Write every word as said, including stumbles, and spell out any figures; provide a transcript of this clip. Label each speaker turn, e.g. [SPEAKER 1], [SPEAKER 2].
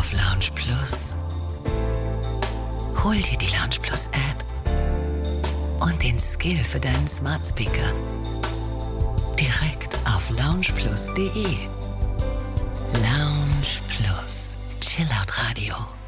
[SPEAKER 1] auf Lounge Plus. Hol dir die Lounge Plus App und den Skill für deinen Smart Speaker direkt auf lounge plus punkt de. Lounge Plus, Chillout Radio.